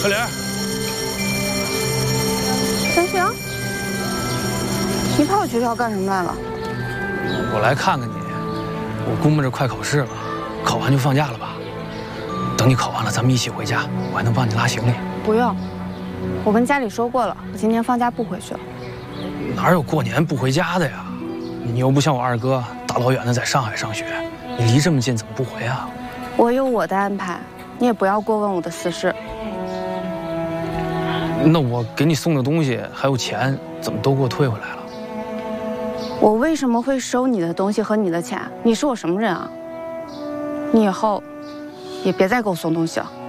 小莲， 三星，你跑学校干什么来了？ 我来看看你。我估摸着快考试了，考完就放假了吧？等你考完了，咱们一起回家，我还能帮你拉行李。 不用，我跟家里说过了，我今年放假不回去了。 哪有过年不回家的呀？你又不像我二哥，大老远的在上海上学，你离这么近，怎么不回啊？ 我有我的安排，你也不要过问我的私事。 那我给你送的东西还有钱，怎么都给我退回来了？ 我为什么会收你的东西和你的钱？你是我什么人啊？你以后也别再给我送东西了。